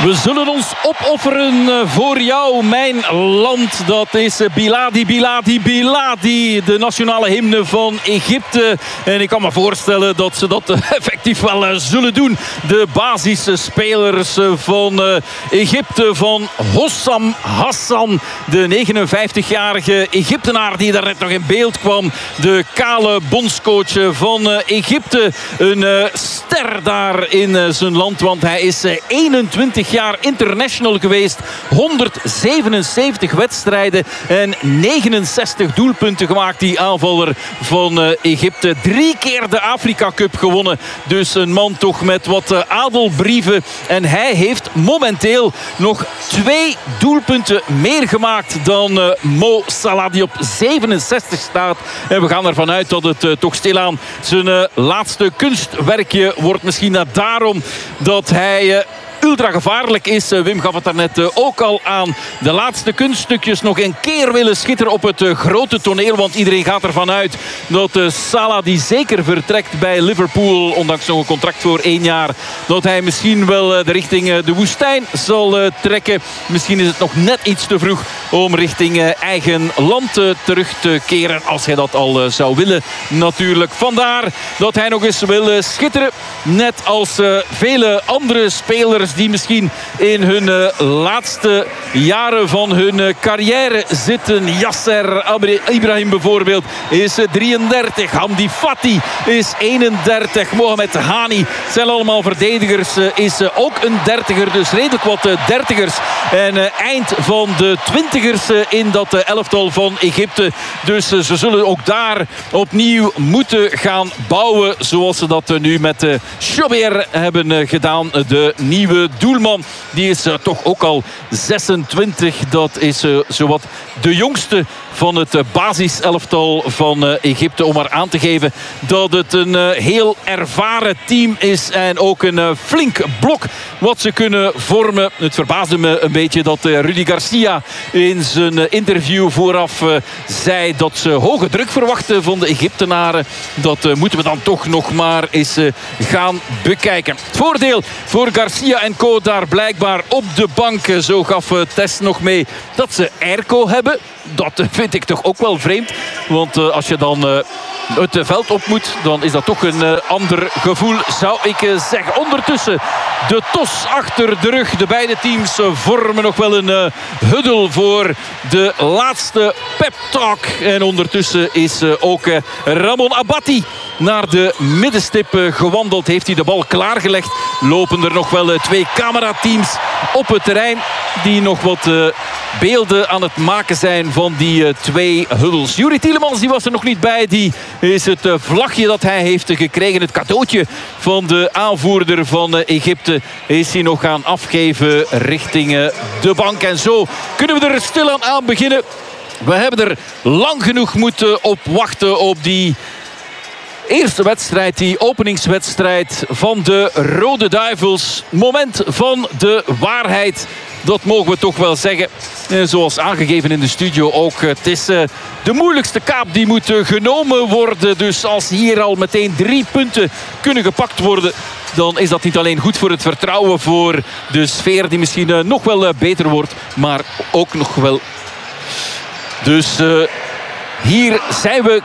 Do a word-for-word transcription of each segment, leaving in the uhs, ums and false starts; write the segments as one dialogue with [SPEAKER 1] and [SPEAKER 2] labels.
[SPEAKER 1] We zullen ons opofferen voor jou, mijn land. Dat is Biladi, Biladi, Biladi. De nationale hymne van Egypte. En ik kan me voorstellen dat ze dat effectief wel zullen doen. De basisspelers van Egypte, van Hossam Hassan. De negenenvijftigjarige Egyptenaar die daar net nog in beeld kwam. De kale bondscoach van Egypte. Een ster daar in zijn land, want hij is eenentwintig jaar international geweest. honderdzevenenzeventig wedstrijden en negenenzestig doelpunten gemaakt. Die aanvaller van Egypte. Drie keer de Afrika Cup gewonnen. Dus een man toch met wat adelbrieven. En hij heeft momenteel nog twee doelpunten meer gemaakt dan Mo Salah, die op zevenenzestig staat. En we gaan ervan uit dat het toch stilaan zijn laatste kunstwerkje wordt. Misschien daarom dat hij ultra gevaarlijk is. Wim gaf het daarnet ook al aan. De laatste kunststukjes nog een keer willen schitteren op het grote toneel. Want iedereen gaat ervan uit dat Salah, die zeker vertrekt bij Liverpool, ondanks nog een contract voor één jaar, dat hij misschien wel de richting de woestijn zal trekken. Misschien is het nog net iets te vroeg om richting eigen land terug te keren. Als hij dat al zou willen natuurlijk. Vandaar dat hij nog eens wil schitteren. Net als vele andere spelers die misschien in hun uh, laatste jaren van hun uh, carrière zitten. Yasser Ibrahim bijvoorbeeld is uh, drieëndertig. Hamdi Fati is eenendertig. Mohamed Hani zijn allemaal verdedigers. Uh, is uh, ook een dertiger. Dus redelijk wat uh, dertigers. En uh, eind van de twintigers uh, in dat uh, elftal van Egypte. Dus uh, ze zullen ook daar opnieuw moeten gaan bouwen. Zoals ze dat uh, nu met uh, Chober hebben uh, gedaan. Uh, de nieuwe doelman. Die is uh, toch ook al zesentwintig. Dat is uh, zowat de jongste van het uh, basiselftal van uh, Egypte. Om maar aan te geven dat het een uh, heel ervaren team is. En ook een uh, flink blok wat ze kunnen vormen. Het verbaasde me een beetje dat uh, Rudi Garcia in zijn uh, interview vooraf uh, zei dat ze hoge druk verwachten van de Egyptenaren. Dat uh, moeten we dan toch nog maar eens uh, gaan bekijken. Het voordeel voor Garcia en co daar blijkbaar op de bank. Zo gaf uh, Tess nog mee dat ze airco hebben. Dat vind ik toch ook wel vreemd. Want uh, als je dan uh, het veld op moet, dan is dat toch een uh, ander gevoel, zou ik uh, zeggen. Ondertussen de tos achter de rug. De beide teams uh, vormen nog wel een uh, huddle voor de laatste pep talk. En ondertussen is uh, ook uh, Ramon Abati naar de middenstip uh, gewandeld. Heeft hij de bal klaargelegd. Lopen er nog wel uh, twee camerateams op het terrein die nog wat uh, beelden aan het maken zijn van die uh, twee huddles. Juri Tielemans, die was er nog niet bij. Die is het uh, vlagje dat hij heeft uh, gekregen. Het cadeautje van de aanvoerder van uh, Egypte is hij nog gaan afgeven richting uh, de bank. En zo kunnen we er stilaan aan beginnen. We hebben er lang genoeg moeten op wachten op die eerste wedstrijd, die openingswedstrijd van de Rode Duivels. Moment van de waarheid. Dat mogen we toch wel zeggen. Zoals aangegeven in de studio ook. Het is de moeilijkste kaap die moet genomen worden. Dus als hier al meteen drie punten kunnen gepakt worden, dan is dat niet alleen goed voor het vertrouwen, voor de sfeer die misschien nog wel beter wordt, maar ook nog wel. Dus uh, hier zijn we...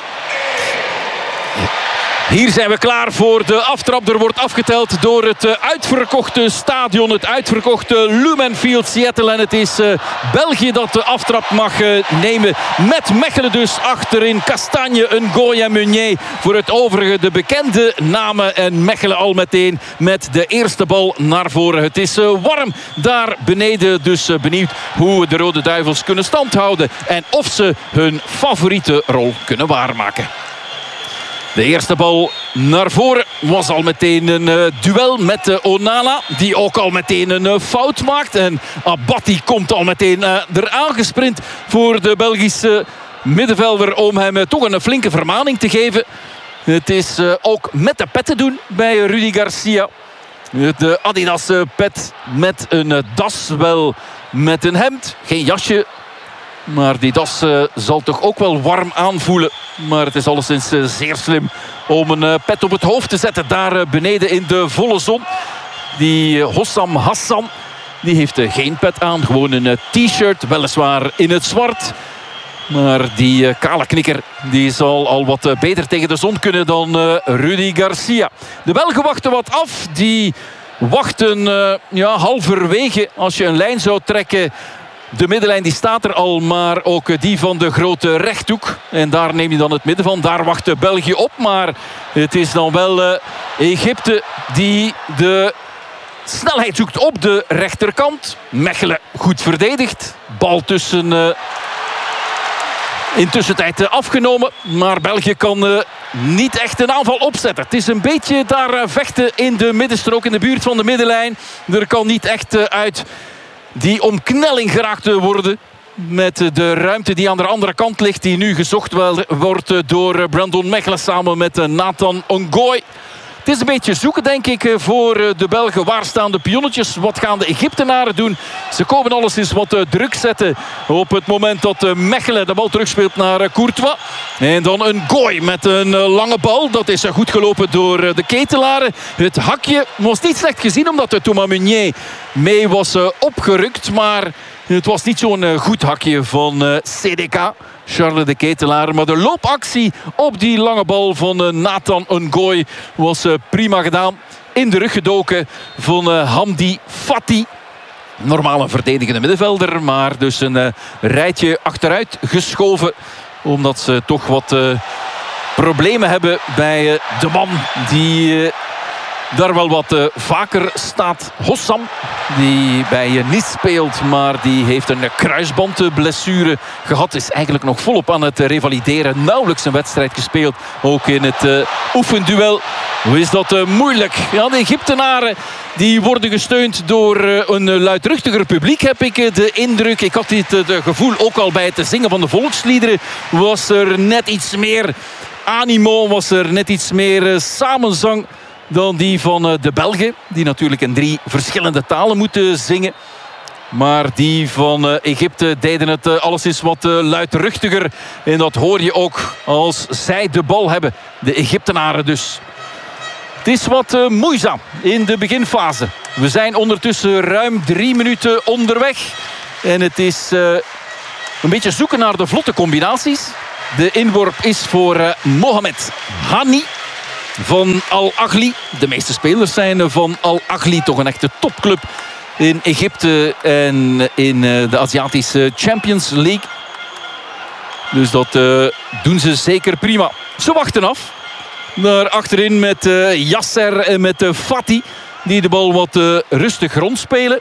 [SPEAKER 1] Hier zijn we klaar voor de aftrap. Er wordt afgeteld door het uitverkochte stadion. Het uitverkochte Lumenfield Seattle. En het is uh, België dat de aftrap mag uh, nemen. Met Mechelen dus achterin. Castagne, Ngoy en Meunier. Voor het overige de bekende namen. En Mechelen al meteen met de eerste bal naar voren. Het is uh, warm daar beneden. Dus uh, benieuwd hoe de Rode Duivels kunnen standhouden. En of ze hun favoriete rol kunnen waarmaken. De eerste bal naar voren was al meteen een uh, duel met uh, Onana. Die ook al meteen een uh, fout maakt. En Abati komt al meteen uh, eraan gesprint voor de Belgische middenvelder. Om hem uh, toch een flinke vermaning te geven. Het is uh, ook met de pet te doen bij uh, Rudi Garcia. De Adidas uh, pet met een uh, das, wel met een hemd. Geen jasje. Maar die das uh, zal toch ook wel warm aanvoelen. Maar het is alleszins uh, zeer slim om een uh, pet op het hoofd te zetten. Daar uh, beneden in de volle zon. Die uh, Hossam Hassan Die heeft geen pet aan, gewoon een t-shirt, weliswaar in het zwart. Maar die uh, kale knikker die zal al wat uh, beter tegen de zon kunnen dan uh, Rudy Garcia. De Belgen wachten wat af. Die wachten uh, ja, halverwege. Als je een lijn zou trekken, de middenlijn die staat er al, maar ook uh, die van de grote rechthoek. En daar neem je dan het midden van. Daar wacht België op. Maar het is dan wel uh, Egypte die de snelheid zoekt op de rechterkant. Mechelen goed verdedigd. Bal tussen... Uh, Intussen tijd afgenomen, maar België kan uh, niet echt een aanval opzetten. Het is een beetje daar uh, vechten in de middenstrook, in de buurt van de middenlijn. Er kan niet echt uh, uit die omknelling geraakt worden. Met uh, de ruimte die aan de andere kant ligt, die nu gezocht wel, wordt uh, door uh, Brandon Mechelen samen met uh, Nathan Ngoy. Het is een beetje zoeken, denk ik, voor de Belgen. Waar staan de pionnetjes? Wat gaan de Egyptenaren doen? Ze komen alleszins wat druk zetten op het moment dat Mechelen de bal terugspeelt naar Courtois. En dan een gooi met een lange bal. Dat is goed gelopen door de Ketelaren. Het hakje was niet slecht gezien omdat Thomas Meunier mee was opgerukt. Maar het was niet zo'n goed hakje van C D K. Charles de Ketelaar. Maar de loopactie op die lange bal van Nathan Ngoy was prima gedaan. In de rug gedoken van Hamdi Fati. Normaal een verdedigende middenvelder. Maar dus een rijtje achteruit geschoven. Omdat ze toch wat uh, problemen hebben bij uh, de man die... Uh, daar wel wat uh, vaker staat. Hossam, die bij uh, Nice speelt, maar die heeft een uh, kruisbandblessure gehad. Is eigenlijk nog volop aan het uh, revalideren. Nauwelijks een wedstrijd gespeeld. Ook in het uh, oefenduel. Hoe is dat uh, moeilijk? Ja, de Egyptenaren die worden gesteund door uh, een uh, luidruchtiger publiek, heb ik uh, de indruk. Ik had dit uh, de gevoel ook al bij het zingen van de volksliederen. Was er net iets meer animo, was er net iets meer uh, samenzang dan die van de Belgen, die natuurlijk in drie verschillende talen moeten zingen. Maar die van Egypte deden het alleszins wat luidruchtiger. En dat hoor je ook als zij de bal hebben. De Egyptenaren dus. Het is wat moeizaam in de beginfase. We zijn ondertussen ruim drie minuten onderweg. En het is een beetje zoeken naar de vlotte combinaties. De inworp is voor Mohamed Hani van Al Ahly. De meeste spelers zijn van Al Ahly. Toch een echte topclub in Egypte en in de Aziatische Champions League. Dus dat uh, doen ze zeker prima. Ze wachten af. Naar achterin met uh, Yasser en met uh, Fati. Die de bal wat uh, rustig rondspelen.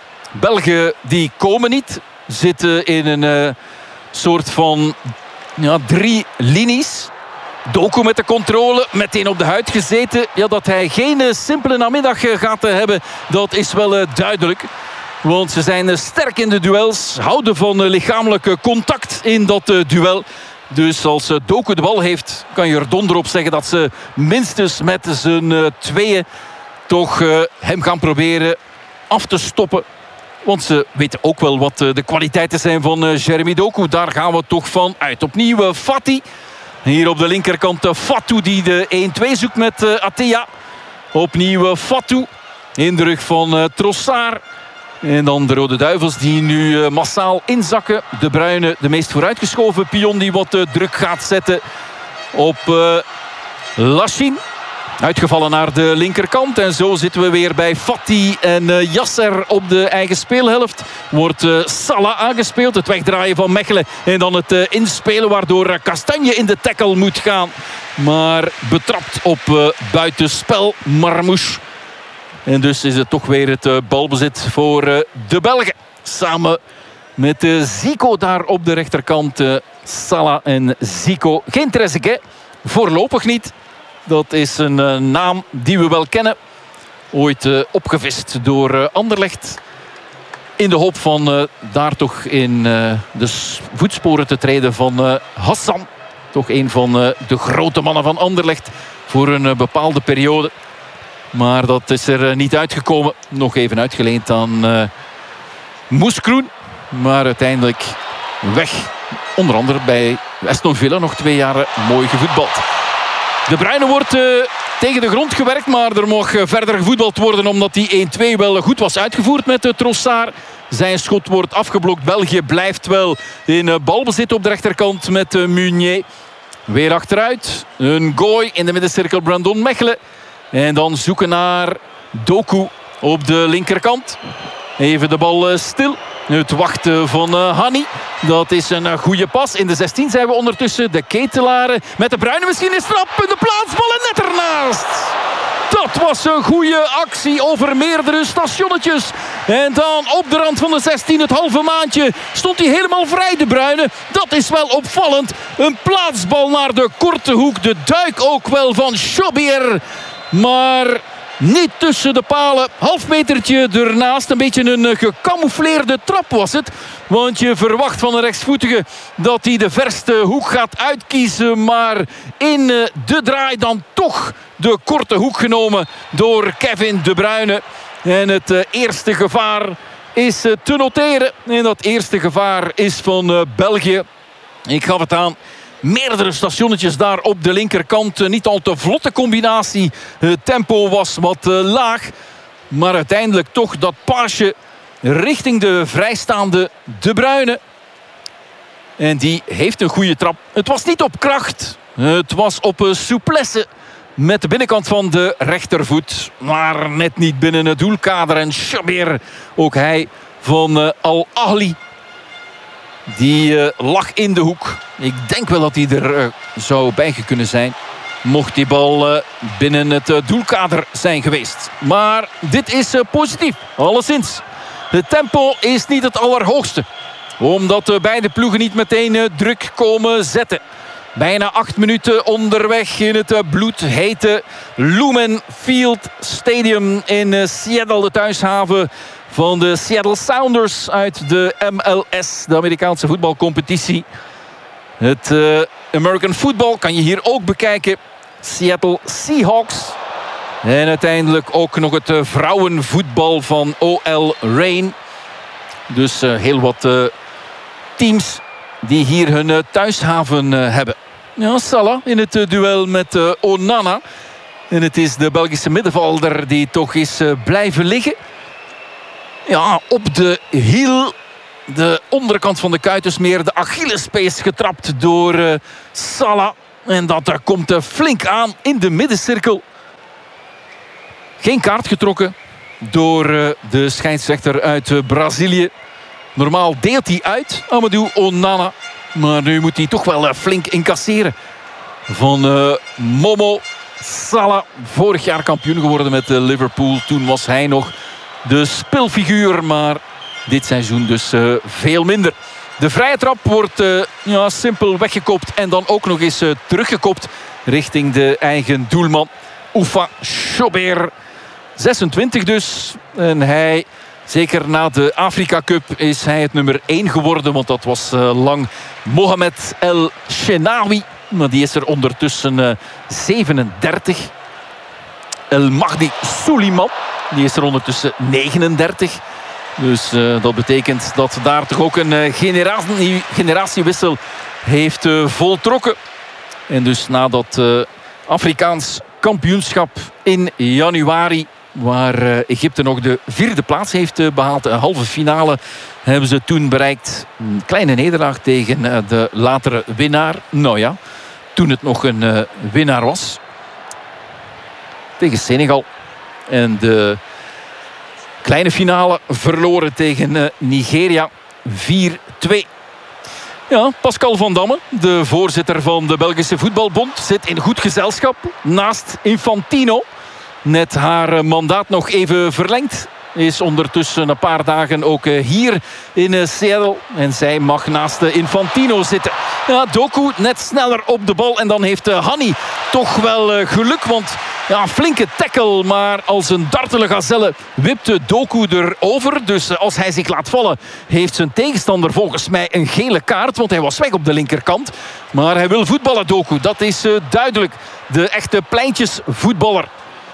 [SPEAKER 1] Belgen die komen niet. Zitten in een uh, soort van ja, drie linies. Doku met de controle, meteen op de huid gezeten. Ja, dat hij geen uh, simpele namiddag uh, gaat uh, hebben, dat is wel uh, duidelijk. Want ze zijn uh, sterk in de duels. Houden van uh, lichamelijke contact in dat uh, duel. Dus als uh, Doku de bal heeft, kan je er donder op zeggen dat ze minstens met z'n uh, tweeën toch uh, hem gaan proberen af te stoppen. Want ze weten ook wel wat uh, de kwaliteiten zijn van uh, Jeremy Doku. Daar gaan we toch van uit. Opnieuw uh, Fati. Hier op de linkerkant uh, Fatou die de één-twee zoekt met uh, Atea. Opnieuw uh, Fatou in de rug van uh, Trossard. En dan de Rode Duivels die nu uh, massaal inzakken. De Bruyne, de meest vooruitgeschoven pion die wat uh, druk gaat zetten op uh, Lachine. Uitgevallen naar de linkerkant. En zo zitten we weer bij Fati en uh, Yasser op de eigen speelhelft. Wordt uh, Salah aangespeeld. Het wegdraaien van Mechelen. En dan het uh, inspelen waardoor uh, Kastanje in de tackle moet gaan. Maar betrapt op uh, buitenspel Marmouche. En dus is het toch weer het uh, balbezit voor uh, de Belgen. Samen met uh, Zico daar op de rechterkant. Uh, Salah en Zico. Geen Trezeguet. Voorlopig niet. Dat is een uh, naam die we wel kennen. Ooit uh, opgevist door uh, Anderlecht. In de hoop van uh, daar toch in uh, de voetsporen te treden van uh, Hassan. Toch een van uh, de grote mannen van Anderlecht. Voor een uh, bepaalde periode. Maar dat is er uh, niet uitgekomen. Nog even uitgeleend aan uh, Moeskroen. Maar uiteindelijk weg. Onder andere bij Aston Villa nog twee jaar mooi gevoetbald. De Bruyne wordt uh, tegen de grond gewerkt. Maar er mag verder gevoetbald worden omdat die één twee wel goed was uitgevoerd met Trossard. Zijn schot wordt afgeblokt. België blijft wel in balbezit op de rechterkant met Meunier. Weer achteruit. Een gooi in de middencirkel, Brandon Mechelen. En dan zoeken naar Doku op de linkerkant. Even de bal stil. Het wachten van Hani. Dat is een goede pas. In de zestien zijn we ondertussen. De Ketelaren met de Bruyne misschien een strap. De plaatsbal en net ernaast. Dat was een goede actie over meerdere stationnetjes. En dan op de rand van de zestien, het halve maandje, stond hij helemaal vrij, de Bruyne. Dat is wel opvallend. Een plaatsbal naar de korte hoek. De duik ook wel van Schobier. Maar niet tussen de palen. Half metertje ernaast. Een beetje een gecamoufleerde trap was het. Want je verwacht van een rechtsvoetige dat hij de verste hoek gaat uitkiezen. Maar in de draai dan toch de korte hoek genomen door Kevin De Bruyne. En het eerste gevaar is te noteren. En dat eerste gevaar is van België. Ik gaf het aan. Meerdere stationnetjes daar op de linkerkant. Niet al te vlotte combinatie. Het tempo was wat laag. Maar uiteindelijk toch dat paasje richting de vrijstaande De Bruyne. En die heeft een goede trap. Het was niet op kracht. Het was op souplesse. Met de binnenkant van de rechtervoet. Maar net niet binnen het doelkader. En Schobier, ook hij van Al Ahly. Die uh, lag in de hoek. Ik denk wel dat hij er uh, zou bij kunnen zijn. Mocht die bal uh, binnen het uh, doelkader zijn geweest. Maar dit is uh, positief. Alleszins. Het tempo is niet het allerhoogste. Omdat uh, beide ploegen niet meteen uh, druk komen zetten. Bijna acht minuten onderweg in het uh, bloedhete Lumen Field Stadium in uh, Seattle, de thuishaven van de Seattle Sounders uit de M L S, de Amerikaanse voetbalcompetitie. Het uh, American Football kan je hier ook bekijken. Seattle Seahawks. En uiteindelijk ook nog het uh, vrouwenvoetbal van O L Reign. Dus uh, heel wat uh, teams die hier hun uh, thuishaven uh, hebben. Ja, Salah in het uh, duel met uh, Onana. En het is de Belgische middenvelder die toch is uh, blijven liggen. Ja, op de hiel. De onderkant van de kuitensmeer. De Achillespees getrapt door uh, Salah. En dat uh, komt uh, flink aan in de middencirkel. Geen kaart getrokken door uh, de scheidsrechter uit uh, Brazilië. Normaal deelt hij uit, Amadou Onana. Maar nu moet hij toch wel uh, flink incasseren. Van uh, Momo Salah. Vorig jaar kampioen geworden met uh, Liverpool. Toen was hij nog de speelfiguur. Maar dit seizoen dus uh, veel minder. De vrije trap wordt uh, ja, simpel weggekopt. En dan ook nog eens uh, teruggekopt richting de eigen doelman. Oufa Schobier. zesentwintig dus. En hij, zeker na de Afrika Cup, is hij het nummer één geworden. Want dat was uh, lang Mohamed El Shenawi. Maar die is er ondertussen uh, zevenendertig. El Mahdi Suleiman. Die is er ondertussen negenendertig. Dus uh, dat betekent dat daar toch ook een uh, generatie, generatiewissel heeft uh, voltrokken. En dus na dat uh, Afrikaans kampioenschap in januari, waar uh, Egypte nog de vierde plaats heeft uh, behaald, een halve finale, hebben ze toen bereikt. Een kleine nederlaag tegen uh, de latere winnaar. Nou ja, toen het nog een uh, winnaar was. Tegen Senegal. En de kleine finale verloren tegen uh, Nigeria. vier twee. Ja, Pascal Van Damme, de voorzitter van de Belgische Voetbalbond, zit in goed gezelschap naast Infantino. Net haar mandaat nog even verlengd. Is ondertussen een paar dagen ook hier in Seattle. En zij mag naast Infantino zitten. Ja, Doku net sneller op de bal. En dan heeft Hani toch wel geluk. Want ja, flinke tackle. Maar als een dartele gazelle wipte Doku erover. Dus als hij zich laat vallen, heeft zijn tegenstander volgens mij een gele kaart. Want hij was weg op de linkerkant. Maar hij wil voetballen, Doku. Dat is duidelijk. De echte pleintjesvoetballer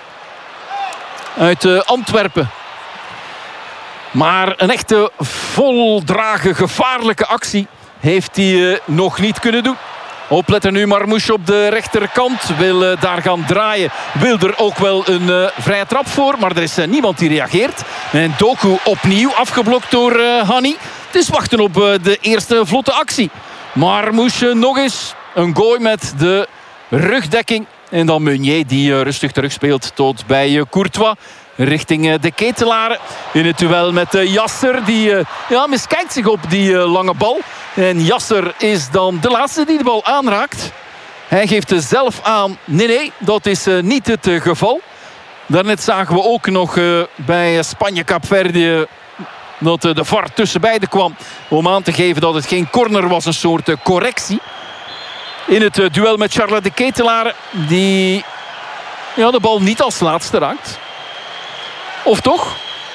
[SPEAKER 1] uit Antwerpen. Maar een echte voldragen gevaarlijke actie heeft hij uh, nog niet kunnen doen. Opletten nu, Marmouche op de rechterkant. Wil uh, daar gaan draaien. Wil er ook wel een uh, vrije trap voor. Maar er is uh, niemand die reageert. En Doku opnieuw afgeblokt door uh, Hani. Het is wachten op uh, de eerste vlotte actie. Marmouche nog eens. Een gooi met de rugdekking. En dan Meunier die uh, rustig terugspeelt tot bij uh, Courtois. Richting uh, de Ketelaren. In het duel met uh, Yasser. Die uh, ja, miskijkt zich op die uh, lange bal. En Yasser is dan de laatste die de bal aanraakt. Hij geeft er zelf aan. Nee, nee, dat is uh, niet het uh, geval. Daarnet zagen we ook nog uh, bij Spanje-Kaapverdië dat uh, de V A R tussen beiden kwam. Om aan te geven dat het geen corner was. Een soort uh, correctie. In het uh, duel met Charles de Ketelaren. Die ja, de bal niet als laatste raakt. Of toch?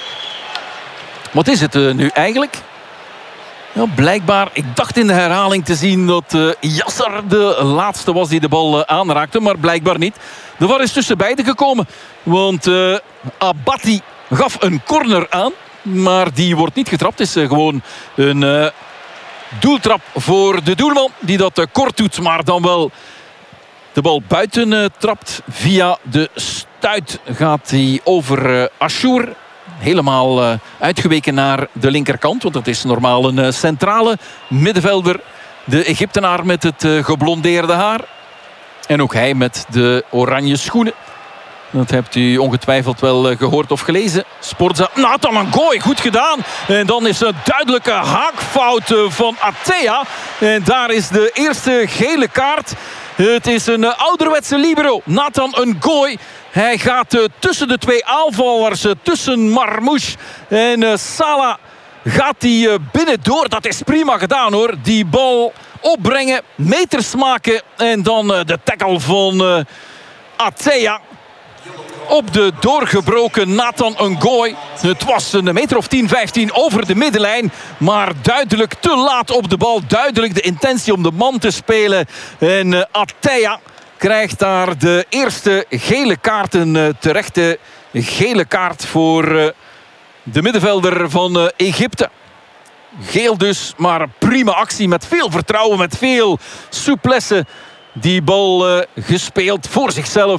[SPEAKER 1] Wat is het uh, nu eigenlijk? Ja, blijkbaar, ik dacht in de herhaling te zien dat uh, Yasser de laatste was die de bal uh, aanraakte. Maar blijkbaar niet. De V A R is tussen beiden gekomen. Want uh, Abati gaf een corner aan. Maar die wordt niet getrapt. Het is uh, gewoon een uh, doeltrap voor de doelman. Die dat uh, kort doet, maar dan wel de bal buiten uh, trapt. Via de stuit gaat hij over uh, Achour. Helemaal uh, uitgeweken naar de linkerkant. Want dat is normaal een uh, centrale middenvelder. De Egyptenaar met het uh, geblondeerde haar. En ook hij met de oranje schoenen. Dat hebt u ongetwijfeld wel uh, gehoord of gelezen. Sportza. Nathan Ngoy, goed gedaan. En dan is een duidelijke haakfout uh, van Atea. En daar is de eerste gele kaart. Het is een uh, ouderwetse libero. Nathan Ngoy. Hij gaat uh, tussen de twee aanvallers. Uh, tussen Marmouche en uh, Salah. Gaat hij uh, binnendoor. Dat is prima gedaan hoor. Die bal opbrengen. Meters maken. En dan uh, de tackle van uh, Atea. Op de doorgebroken Nathan Ngoy. Het was een meter of tien, vijftien over de middenlijn. Maar duidelijk te laat op de bal. Duidelijk de intentie om de man te spelen. En uh, Atea krijgt daar de eerste gele kaart. Een uh, terechte gele kaart voor uh, de middenvelder van uh, Egypte. Geel dus, maar prima actie. Met veel vertrouwen, met veel souplesse. Die bal uh, gespeeld voor zichzelf.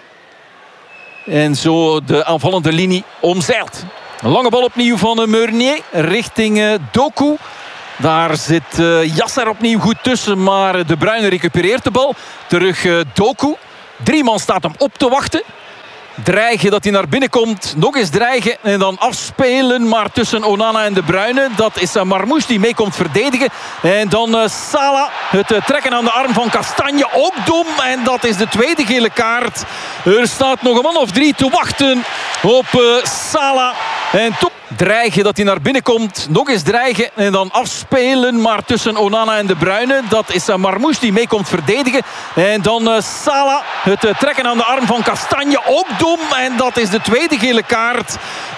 [SPEAKER 1] En zo de aanvallende linie omzeild. Een lange bal opnieuw van Meunier richting uh, Doku. Daar zit uh, Yasser opnieuw goed tussen. Maar De Bruyne recupereert de bal. Terug uh, Doku. Drie man staat hem op te wachten. Dreigen dat hij naar binnen komt. Nog eens dreigen en dan afspelen. Maar tussen Onana en De Bruyne. Dat is uh, Marmouche die mee komt verdedigen. En dan uh, Salah. Het uh, trekken aan de arm van Kastanje. Ook dom. En dat is de tweede gele kaart. Er staat nog een man of drie te wachten op uh, Salah. En top. Dreigen dat hij naar binnen komt. Nog eens dreigen en dan afspelen. Maar tussen Onana en De Bruyne. Dat is uh, Marmouche die mee komt verdedigen. En dan uh, Salah. Het uh, trekken aan de arm van Kastanje. Ook dom. En dat is de tweede gele kaart.